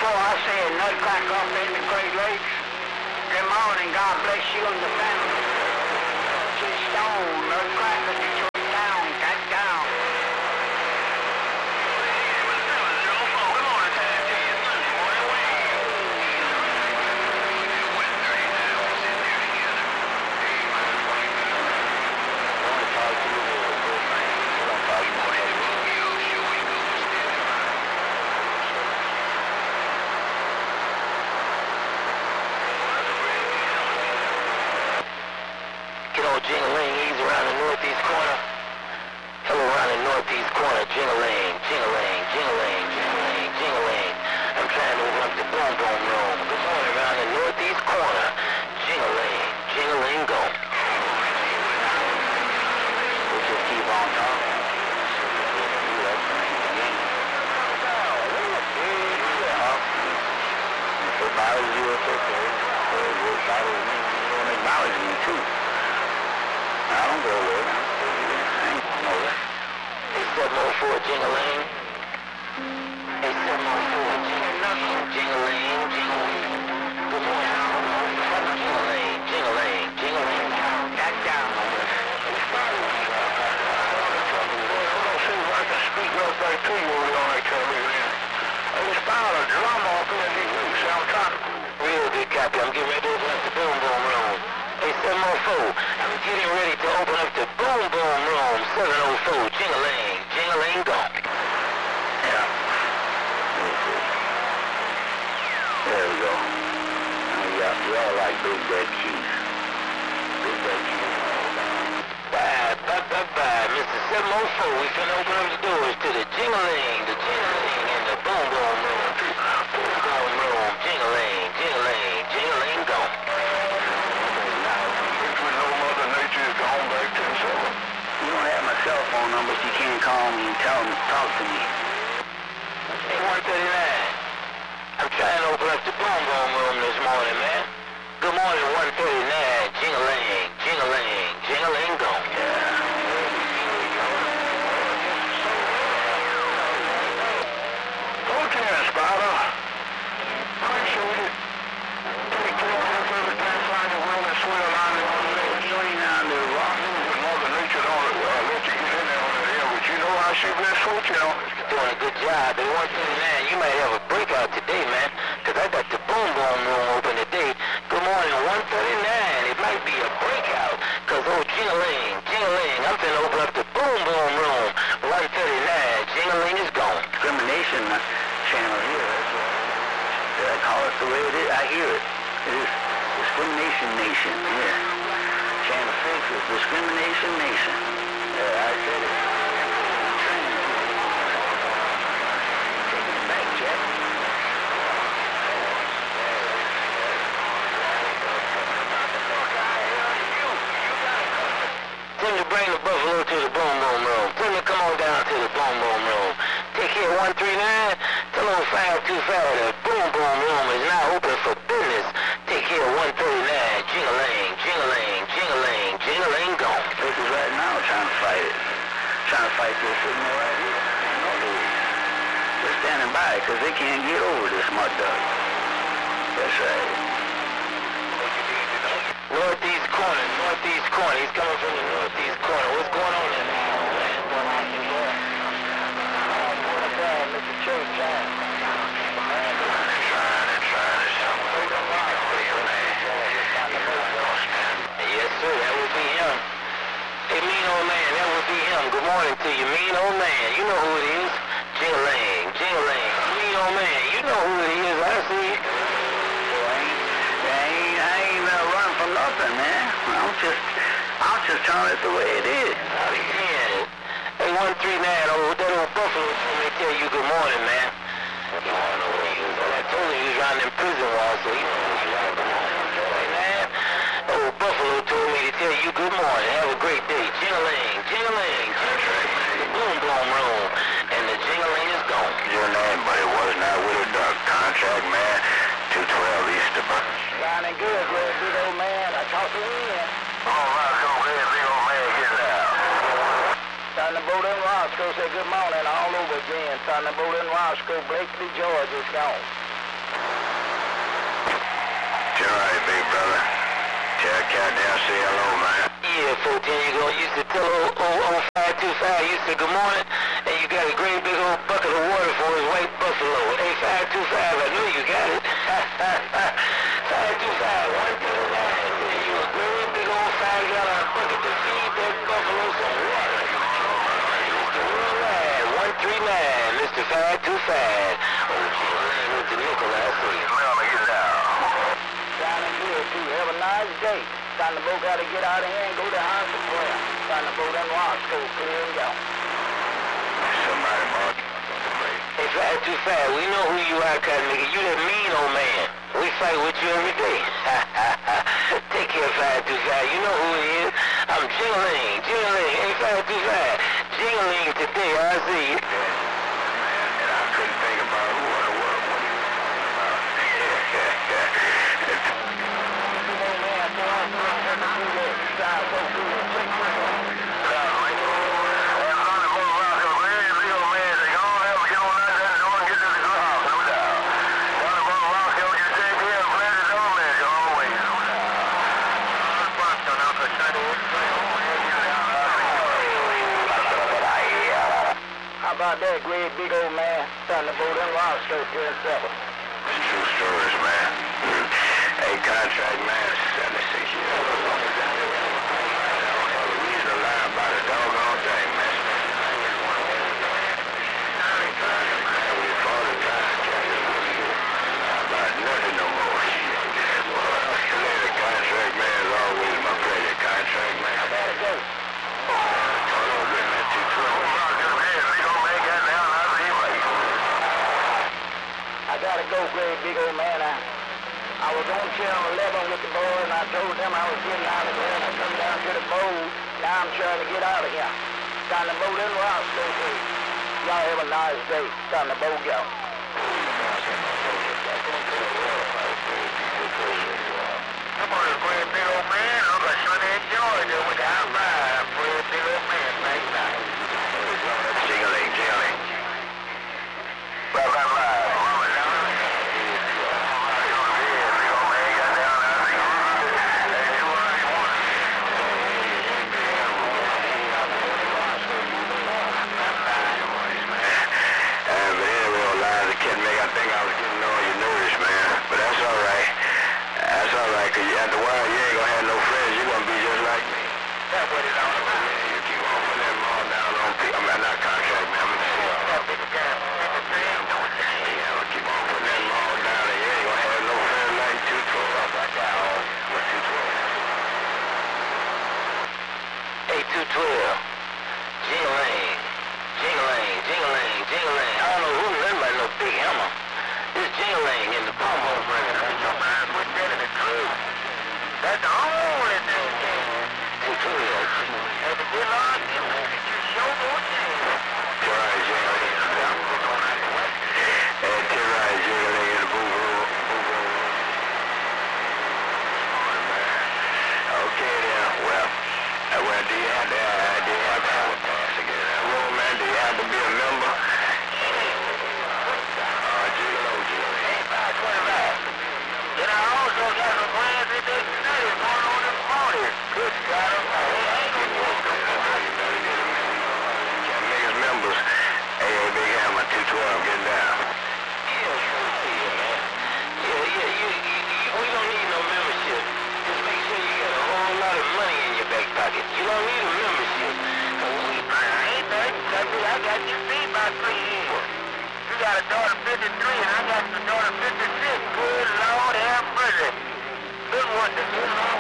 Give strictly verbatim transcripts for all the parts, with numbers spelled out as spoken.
before I said nutcracker up in the Great Lakes. Good morning, God bless you and the family. She's Stone, nutcracker, Detroit town, got down. Jing-a-ling, he's around the northeast corner. Hello, around the northeast corner. Jing-a-ling, jing-a-ling, jing-a-ling, jing-a-ling, jing-a-ling. I'm trying to open up the boom boom room. Good morning, around the northeast corner. Jing-a-ling, jing-a-ling, go. We'll just keep on talking. If it bothers you, it's okay. If it bothers me, you don't acknowledge me, too. I don't go away. I ain't going nowhere. Hey, seven oh four, jing-a-ling. Hey, seven oh four, jing-a-ling, jing-a-ling, jing-a-ling. Good morning. Jing-a-ling, jing-a-ling, jing-a-ling. Got down. I can speak right back to you over on that television. I just found a drum off in the loose. I'm trying to... Real good copy. I'm getting ready to open up the boom boom room. Hey, seven oh four, I'm getting ready to open up the boom boom room. seven oh four, jing-a-ling, jing-a-ling, go. Yeah. There we go. Y'all, y'all like Big Bad Keys. Big Bad Keys. Bye, bye, bye, bye. Mister seven oh four, we finna open up the doors to the jing-a-ling, the jing-a-ling, and the boom boom room. Boom boom room, jing-a-ling, jing-a-ling, jing-a-ling, go. You don't have my cell phone number, so you can't call me and tell me, talk to me. Hey, one thirty-nine. I'm trying to open up the boom boom room this morning, man. Good morning, one thirty-nine. Jing-a-ling, jing-a-ling, jing-a-ling, go. Yeah. Okay, Spider. Appreciate it. Take care of everything, find your will and swell on it. You ain't on the rock. Mother Nature don't uh, let you get in there on the hill, but you know how she been switching on it. Doing a good job. At one thirty-nine, you might have a breakout today, man, because I got the boom boom room open today. Good morning, one thirty-nine. It might be a breakout, because oh, jing-a-ling, jing-a-ling, I'm finna open up the boom boom room. one thirty-nine, jing-a-ling is gone. Discrimination channel here. Did I call it the way it is? I hear it. It is Discrimination Nation, yeah. Channel six is Discrimination Nation. Yeah, I said it. Taking it back, Jack. Tell me to bring the buffalo to the boom boom room. Tell me to come on down to the boom boom room. Take care one three nine. Tell them five two five. The boom boom room is now open for business. Take care one thirty-nine. Jing-a-ling, jing-a-ling, jing-a-ling, jing-a-ling, gone. People right now trying to fight it. Trying to fight this signal right here. No, they're standing by because they can't get over this mud duck. That's right. Northeast corner, northeast corner. He's coming from the northeast corner. What's going on in there? Mister Church, John. Yes, sir, that would be him. Hey, mean old man, that would be him. Good morning to you, mean old man. You know who it is. Jing-a-ling, jing-a-ling. Mean old man, you know who it is. I see it. Well, I ain't, I ain't, I ain't uh, run from nothing, man. I'm just, I'm just telling it the way it is. Yeah. Hey, one three nine, oh, that old buffalo told me to tell you good morning, man. Good morning, old man. I told him he was around them prison walls, so he knows you right. Hey, man. Old buffalo told me to tell you good morning. Have a great day. Jing-a-ling, jing-a-ling, jing-a-ling. The boom boom room, and the jing-a-ling is gone. Your name, but it was not with a duck. Contract man, two twelve Easterburg. Shining good, red big old man. I talked to him. All right, so red big old man getting out. Thunderbolt in Roscoe said good morning all over again. Thunderbolt in Roscoe, Blakely, Georgia is gone. All right, big brother. Tell Cat down, say hello, man. Yeah, fourteen, you go. You used to tell old, old, old five two five, you said good morning, and you got a great big old bucket of water for his white buffalo. Hey, five two five, I know you got it. five two five, one thirty-nine. You a great big old five gallon bucket to feed that buffalo some water. All right, one three nine, Mister five two five. Oh, gee, with the nickel, I see. Smell me, get down. Down in here, too. Have a nice day. Time the boat got to get out of here and go to house of prayer. Time the boat and Roscoe clear and go. Somebody, Mark. Hey, five two five, we know who you are, cuz nigga. You that mean old man. We fight with you every day. Take care, five two five. You know who it is. I'm Jingling, Jingling. Hey, five two five. Jingling today, I see you. And I couldn't think about who I was. How about that great big old man starting to boat in Roscoe here in Seville? It's true stories, man. Hey, contract man, seventy-six years old. He's alive by the doggone thing, man. We fought the time, about nothing no more. Well, the contract man is always my pleasure. Contract man. How about it go? I gotta go, great big old man. I, I was on channel eleven with the boys, and I told them I was getting out of here, and I come down to the boat. Now I'm trying to get out of here. Time to boat in Roscoe, too. Y'all have a nice day. Time to boat go. Come on, great big old man. I'm gonna try to enjoy it with the outside. Great big old man, thank you. Jingling, jingling. Bye, bye, bye. Cause you at the wild, you ain't gonna have no friends. You're gonna be just like me. That's what it's all about. Yeah, you keep on putting that ball down on people. I mean, not contract, man. I'm gonna see you. Yeah, I'm gonna keep on putting that ball down, and you ain't gonna have no friends like two twelve. I got all with two twelve. Hey, two twelve. Jingling, jingling, jingling, jingling. I don't know who nothing but no big hammer. This jingling in the palm of running. Your mind put that in the truth. That's the only thing. Two twelve. And the good Lord, you show more things. Terrorize jingling in the boo boo. And terrorize jingling in the boo boo. Okay then. Well, well, do you have to, uh, do you have to have a pass to get in that room, man? Do you have to be a member? And I also got some friends in this city going on this party. Good God, I'm can't make us members. Hey, hey, Big Hammer, two twelve, get down. Yeah, sure, see you, man. Yeah, yeah, you, you, you, we don't need no membership. Just make sure you got a whole lot of money in your back pocket. You don't need a membership. We, I ain't nothing. I got you beat by three years. You got a daughter fifty-three, and I got a daughter fifty-six. Good Lord have mercy. Good one. Good Lord.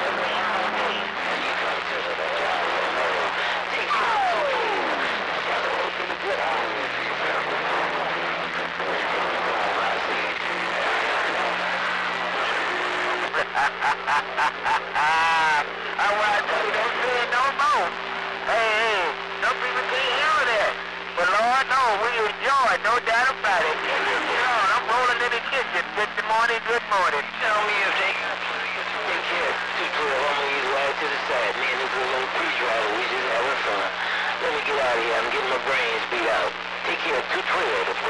I want to tell you, don't say it no more. Hey, hey, some people can't hear that. But Lord, no, we enjoy it, no doubt about it. You know, I'm rolling in the kitchen. Good morning, good morning. Tell me if they take care. two twelve, I'm going to use right to the side. Me and this little pre-driver, we just having fun. Let me get out of here. I'm getting my brains beat out. Take care, two twelve.